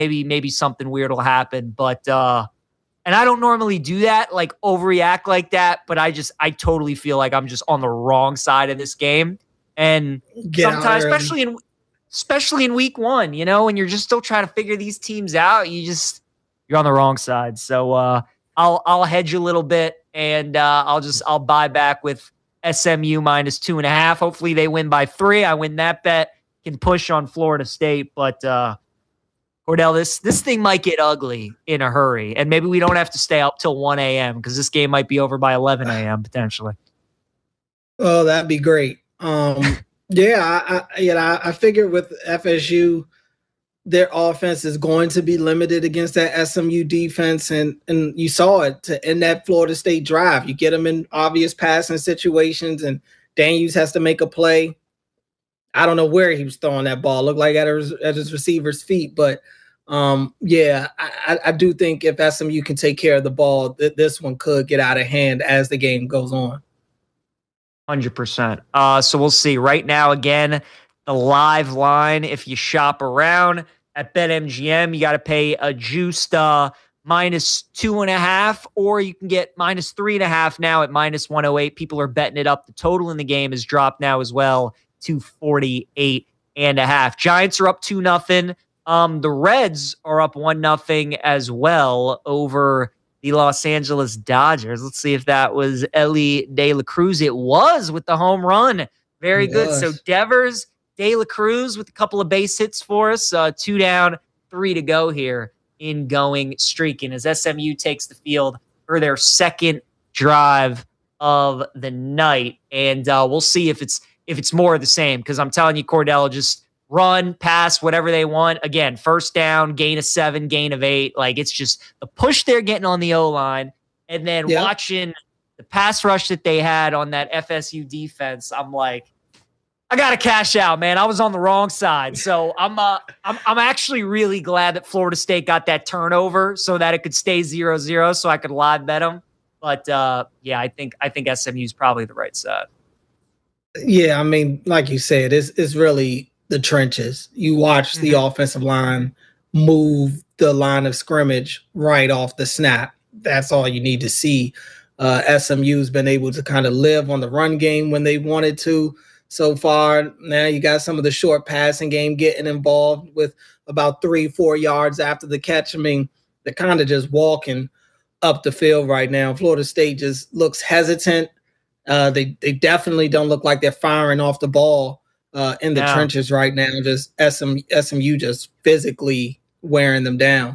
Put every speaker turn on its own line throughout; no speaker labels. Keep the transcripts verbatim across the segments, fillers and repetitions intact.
maybe maybe something weird will happen. But uh, and I don't normally do that, like overreact like that. But I just I totally feel like I'm just on the wrong side of this game. And
Get out
sometimes,
early.
especially in especially in week one, you know, and you're just still trying to figure these teams out. You just you're on the wrong side. So uh, I'll I'll hedge a little bit, and uh, I'll just I'll buy back with S M U minus two and a half. Hopefully they win by three. I win that bet. Can push on Florida State, but uh, Cordell, this this thing might get ugly in a hurry, and maybe we don't have to stay up till one a.m. because this game might be over by eleven a.m. potentially.
Oh, that'd be great. Um, yeah, I, I, you know, I figured with F S U, their offense is going to be limited against that S M U defense, and and you saw it to end that Florida State drive. You get them in obvious passing situations, and Daniels has to make a play. I don't know where he was throwing that ball. Looked like at his, at his receiver's feet. But, um, yeah, I, I do think if S M U can take care of the ball, th- this one could get out of hand as the game goes on.
one hundred percent. Uh, so we'll see. Right now, again, the live line, if you shop around at BetMGM, you got to pay a juiced uh, minus two and a half, or you can get minus three and a half now at minus one oh eight. People are betting it up. The total in the game has dropped now as well to forty-eight and a half. Giants are up two nothing. Um, the Reds are up one nothing as well over the Los Angeles Dodgers. Let's see if that was Elly De La Cruz. It was with the home run. Very
It
good.
was.
So Devers, De La Cruz with a couple of base hits for us. Uh, two down, three to go here in going streaking as S M U takes the field for their second drive of the night. And uh, we'll see if it's if it's more of the same, because I'm telling you, Cordell, just run, pass, whatever they want. Again, first down, gain of seven, gain of eight. Like, it's just the push they're getting on the O-line. And then
Yep.
watching the pass rush that they had on that F S U defense, I'm like, I got to cash out, man. I was on the wrong side. So I'm, uh, I'm I'm actually really glad that Florida State got that turnover so that it could stay zero zero so I could live bet them. But, uh, yeah, I think I think S M U is probably the right side.
Yeah, I mean, like you said, it's it's really the trenches. You watch the
Mhm.
offensive line move the line of scrimmage right off the snap. That's all you need to see. Uh, S M U's been able to kind of live on the run game when they wanted to so far. Now you got some of the short passing game getting involved with about three, four yards after the catch. I mean, they're kind of just walking up the field right now. Florida State just looks hesitant. Uh, they they definitely don't look like they're firing off the ball uh, in the
Yeah.
trenches right now. Just S M, S M U just physically wearing them down.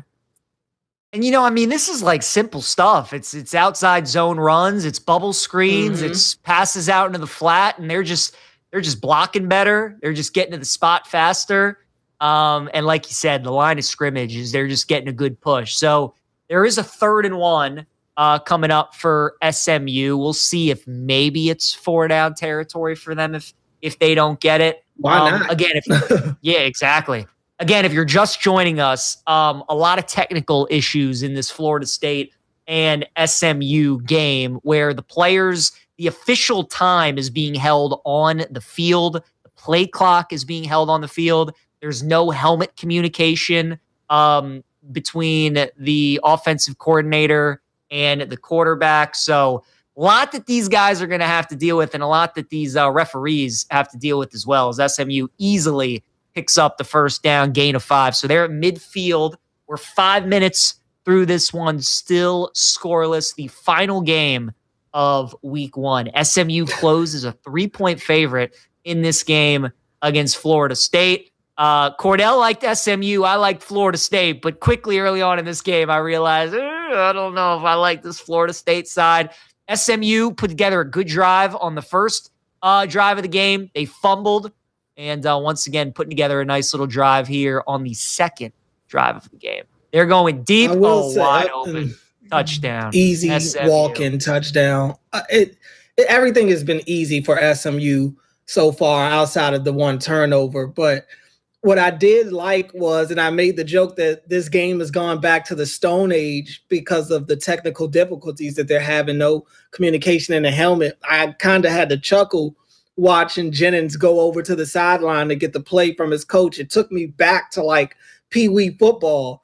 And, you know, I mean, this is like simple stuff. It's it's outside zone runs, it's bubble screens,
Mhm.
it's passes out into the flat, and they're just they're just blocking better. They're just getting to the spot faster. Um, and like you said, the line of scrimmage is they're just getting a good push. So there is a third and one uh, coming up for S M U. We'll see if maybe it's four down territory for them if if they don't get it.
Why
Um,
not?
Again, if yeah, exactly. Again, if you're just joining us, um, a lot of technical issues in this Florida State and S M U game where the players, the official time is being held on the field. The play clock is being held on the field. There's no helmet communication um, between the offensive coordinator and the quarterback. So a lot that these guys are going to have to deal with, and a lot that these uh, referees have to deal with as well, as S M U easily picks up the first down, gain of five. So they're at midfield. We're five minutes through this one, still scoreless. The final game of week one. S M U closes a three-point favorite in this game against Florida State. Uh, Cordell liked S M U. I liked Florida State, but quickly early on in this game, I realized, eh, I don't know if I like this Florida State side. S M U put together a good drive on the first uh, drive of the game. They fumbled. And uh, once again, putting together a nice little drive here on the second drive of the game. They're going deep.
I will
Oh,
say,
wide
uh,
open. Touchdown.
Easy
S M U.
walk-in touchdown. Uh, it, it everything has been easy for S M U so far outside of the one turnover. But what I did like was, and I made the joke that this game has gone back to the Stone Age because of the technical difficulties that they're having, no communication in the helmet. I kind of had to chuckle watching Jennings go over to the sideline to get the play from his coach. It took me back to like Pee Wee football.